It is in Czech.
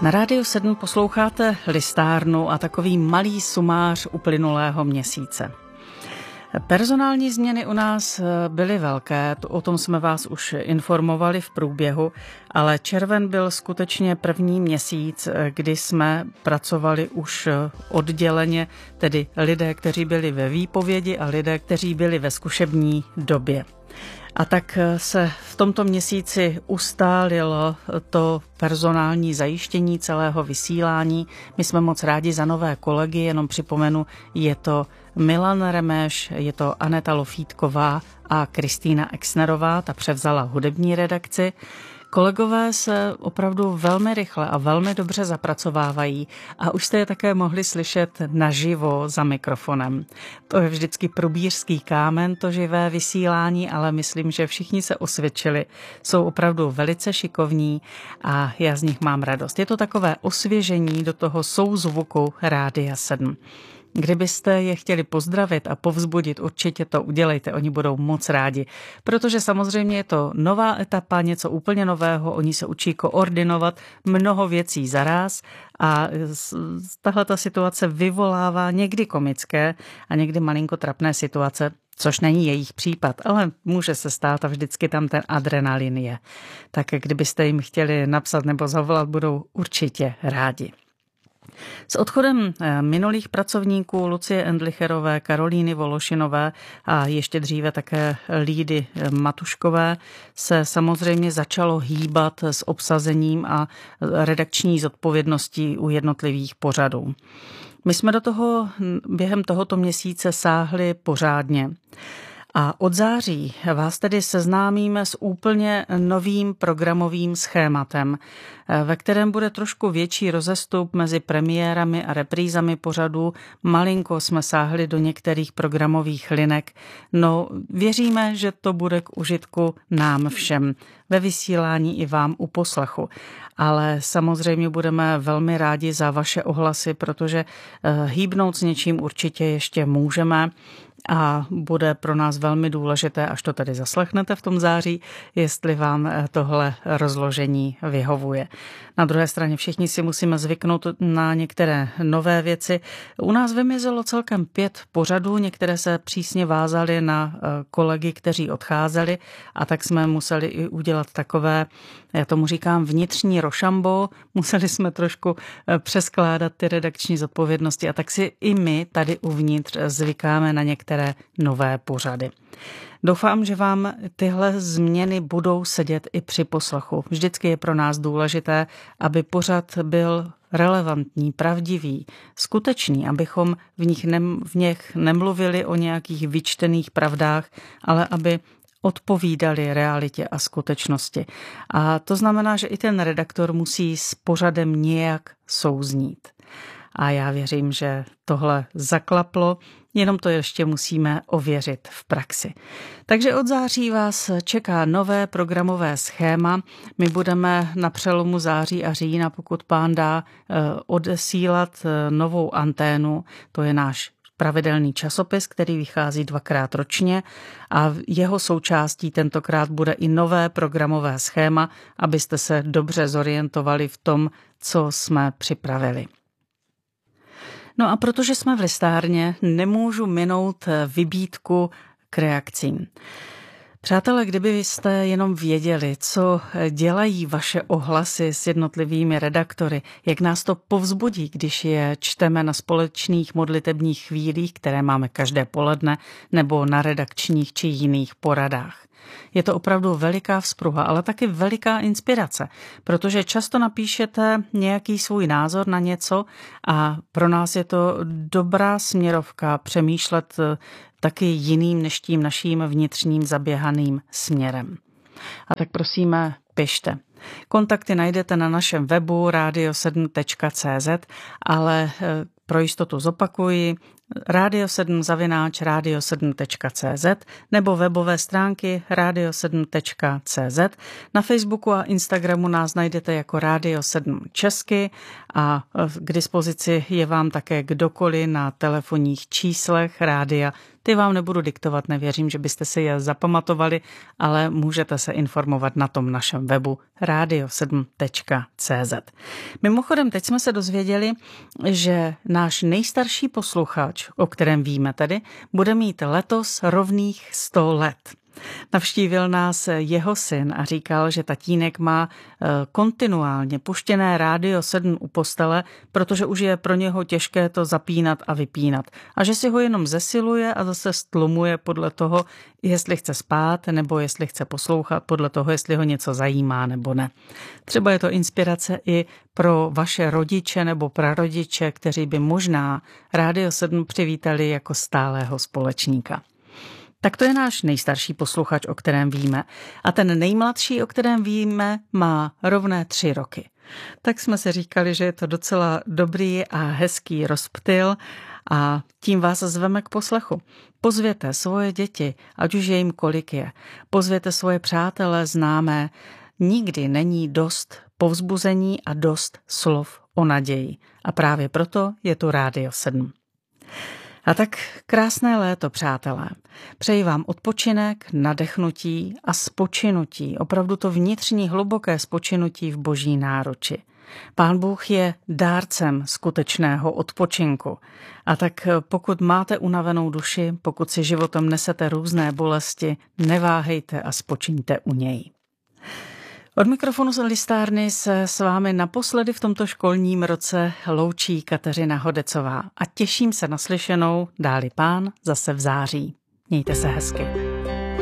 Na Rádiu 7 posloucháte listárnu a takový malý sumář uplynulého měsíce. Personální změny u nás byly velké, o tom jsme vás už informovali v průběhu, ale červen byl skutečně první měsíc, kdy jsme pracovali už odděleně, tedy lidé, kteří byli ve výpovědi a lidé, kteří byli ve zkušební době. A tak se v tomto měsíci ustálilo to personální zajištění celého vysílání. My jsme moc rádi za nové kolegy, jenom připomenu, je to Milan Remeš, je to Aneta Lofítková a Kristýna Exnerová, ta převzala hudební redakci. Kolegové se opravdu velmi rychle a velmi dobře zapracovávají a už jste je také mohli slyšet naživo za mikrofonem. To je vždycky průbířský kámen, to živé vysílání, ale myslím, že všichni se osvědčili. Jsou opravdu velice šikovní a já z nich mám radost. Je to takové osvěžení do toho souzvuku Rádia 7. Kdybyste je chtěli pozdravit a povzbudit, určitě to udělejte, oni budou moc rádi, protože samozřejmě je to nová etapa, něco úplně nového, oni se učí koordinovat mnoho věcí zaráz a tahleta situace vyvolává někdy komické a někdy malinko trapné situace, což není jejich případ, ale může se stát a vždycky tam ten adrenalin je. Tak kdybyste jim chtěli napsat nebo zavolat, budou určitě rádi. S odchodem minulých pracovníků Lucie Endlicherové, Karolíny Vološinové a ještě dříve také Lídy Matuškové se samozřejmě začalo hýbat s obsazením a redakční zodpovědností u jednotlivých pořadů. My jsme do toho během tohoto měsíce sáhli pořádně. A od září vás tedy seznámíme s úplně novým programovým schématem, ve kterém bude trošku větší rozestup mezi premiérami a reprízami pořadů. Malinko jsme sáhli do některých programových linek. No, věříme, že to bude k užitku nám všem, ve vysílání i vám u poslechu. Ale samozřejmě budeme velmi rádi za vaše ohlasy, protože hýbnout s něčím určitě ještě můžeme. A bude pro nás velmi důležité, až to tady zaslechnete v tom září, jestli vám tohle rozložení vyhovuje. Na druhé straně všichni si musíme zvyknout na některé nové věci. U nás vymizelo celkem 5 pořadů, některé se přísně vázaly na kolegy, kteří odcházeli a tak jsme museli i udělat takové, já tomu říkám, vnitřní rošambo. Museli jsme trošku přeskládat ty redakční zodpovědnosti a tak si i my tady uvnitř zvykáme na některé nové pořady. Doufám, že vám tyhle změny budou sedět i při poslechu. Vždycky je pro nás důležité, aby pořad byl relevantní, pravdivý, skutečný, abychom v nich nemluvili o nějakých vyčtených pravdách, ale aby odpovídali realitě a skutečnosti. A to znamená, že i ten redaktor musí s pořadem nějak souznít. A já věřím, že tohle zaklaplo, jenom to ještě musíme ověřit v praxi. Takže od září vás čeká nové programové schéma. My budeme na přelomu září a října, pokud pán dá, odesílat novou anténu. To je náš pravidelný časopis, který vychází 2krát ročně a jeho součástí tentokrát bude i nové programové schéma, abyste se dobře zorientovali v tom, co jsme připravili. No a protože jsme v listárně, nemůžu minout vybídku k reakcím. Přátelé, kdybyste jenom věděli, co dělají vaše ohlasy s jednotlivými redaktory, jak nás to povzbudí, když je čteme na společných modlitebních chvílích, které máme každé poledne, nebo na redakčních či jiných poradách. Je to opravdu veliká vzpruha, ale taky veliká inspirace, protože často napíšete nějaký svůj názor na něco a pro nás je to dobrá směrovka přemýšlet taky jiným než tím naším vnitřním zaběhaným směrem. A tak prosíme, pište. Kontakty najdete na našem webu radio7.cz, ale pro jistotu zopakuji radio7@radio7.cz nebo webové stránky radio7.cz. Na Facebooku a Instagramu nás najdete jako Radio 7 Česky a k dispozici je vám také kdokoliv na telefonních číslech rádia Ty vám nebudu diktovat, nevěřím, že byste si je zapamatovali, ale můžete se informovat na tom našem webu radio7.cz. Mimochodem, teď jsme se dozvěděli, že náš nejstarší posluchač, o kterém víme tedy, bude mít letos rovných 100 let. Navštívil nás jeho syn a říkal, že tatínek má kontinuálně puštěné Rádio 7 u postele, protože už je pro něho těžké to zapínat a vypínat. A že si ho jenom zesiluje a zase stlumuje podle toho, jestli chce spát nebo jestli chce poslouchat, podle toho, jestli ho něco zajímá nebo ne. Třeba je to inspirace i pro vaše rodiče nebo prarodiče, kteří by možná Rádio 7 přivítali jako stálého společníka. Tak to je náš nejstarší posluchač, o kterém víme. A ten nejmladší, o kterém víme, má rovné 3 roky. Tak jsme si říkali, že je to docela dobrý a hezký rozptyl a tím vás zveme k poslechu. Pozvěte svoje děti, ať už je jim kolik je. Pozvěte svoje přátelé, známé. Nikdy není dost povzbuzení a dost slov o naději. A právě proto je tu Rádio 7. A tak krásné léto, přátelé. Přeji vám odpočinek, nadechnutí a spočinutí, opravdu to vnitřní hluboké spočinutí v boží náruči. Pán Bůh je dárcem skutečného odpočinku. A tak pokud máte unavenou duši, pokud si životem nesete různé bolesti, neváhejte a spočiňte u něj. Od mikrofonu z listárny se s vámi naposledy v tomto školním roce loučí Kateřina Hodecová a těším se na slyšenou, dáli Pán, zase v září. Mějte se hezky.